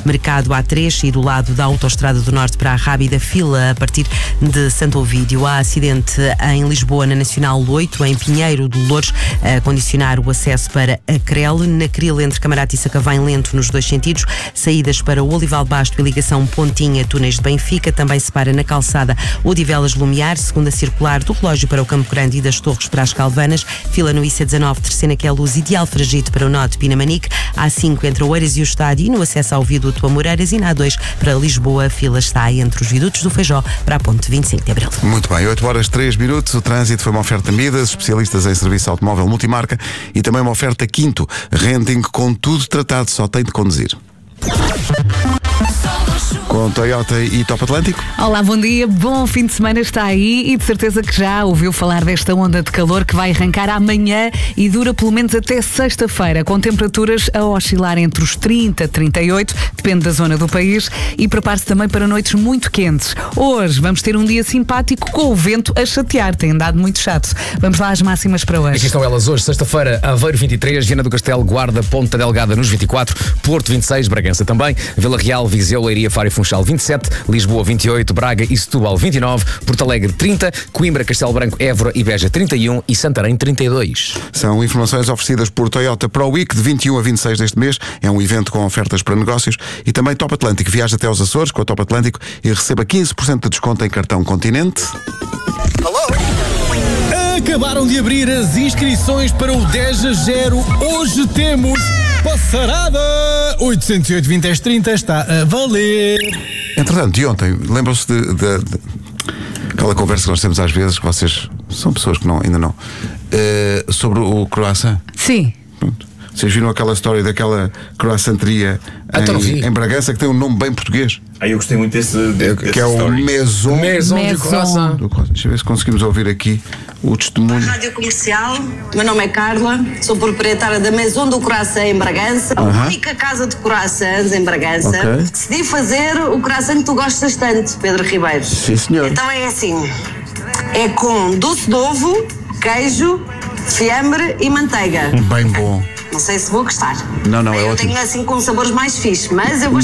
Mercado A3 e do lado da Autoestrada do Norte para a Rábida, fila a partir de Santo Ovídio. Há acidente em Lisboa, na Nacional 8, em Pinheiro de Loures, a condicionar o acesso para a Crele. Na Cril, entre Camarate e Sacavém, lento nos dois sentidos. Saídas para o Olival Basto e ligação Pontinha, Túneis de Benfica. Também se para na calçada Odivelas Lumiar, segunda circular do relógio para o Campo Grande e das Torres para as Calvanas. Fila no IC19, terceira que é a Luz, ideal Fragito para o Norte, Pinamanique. A5 entre Oeiras e o Estádio e no acesso ao viaduto a Moreiras. E na A2 para Lisboa, a fila está entre os viadutos do Feijó para a ponte 25 de Abril. Muito bem, 8 horas 3 minutos. O trânsito foi uma oferta Midas, especialistas em serviço automóvel multimarca, e também uma oferta Quinto, renting com tudo tratado, só tem de conduzir. Com Toyota e Top Atlântico. Olá, bom dia, bom fim de semana está aí e de certeza que já ouviu falar desta onda de calor que vai arrancar amanhã e dura pelo menos até sexta-feira, com temperaturas a oscilar entre os 30 e 38, depende da zona do país, e prepare-se também para noites muito quentes. Hoje vamos ter um dia simpático com o vento a chatear, tem andado muito chato. Vamos lá às máximas para hoje. Aqui estão elas hoje, sexta-feira, Aveiro 23, Viana do Castelo, Guarda, Ponta Delgada nos 24, Porto 26, Bragança também, Vila Real, Viseu, Leiria, Faro e Funchal 27, Lisboa 28, Braga e Setúbal 29, Porto Alegre 30, Coimbra, Castelo Branco, Évora e Beja 31 e Santarém 32. São informações oferecidas por Toyota Pro Week de 21 a 26 deste mês. É um evento com ofertas para negócios. E também Top Atlântico. Viaja até aos Açores com a Top Atlântico e receba 15% de desconto em cartão Continente. Acabaram de abrir as inscrições para o 10-0. Hoje temos Passarada 808-20-30, está a valer. Entretanto, de ontem, lembram-se de aquela conversa que nós temos às vezes, que vocês são pessoas que ainda não, sobre o croissant? Sim. Pronto. Vocês viram aquela história daquela croissanteria em Bragança, que tem um nome bem português? Eu gostei muito desse que é o Maison de Croissant. Deixa eu ver se conseguimos ouvir aqui o testemunho. Rádio Comercial, meu nome é Carla, sou proprietária da Maison do Croissant em Bragança, a única casa de croissants em Bragança. Decidi fazer o croissant que tu gostas tanto, Pedro Ribeiro. Sim, senhor. Então é assim, é com doce de ovo, queijo, fiambre e manteiga. Bem bom. Não sei se vou gostar. Não, é eu ótimo. tenho assim com sabores mais fixes, mas eu vou